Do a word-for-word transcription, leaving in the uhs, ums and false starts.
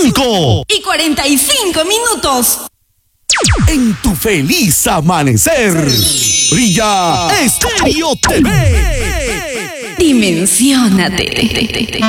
cinco y cuarenta y cinco minutos. En tu feliz amanecer, brilla Estéreo T V. Dimensiónate.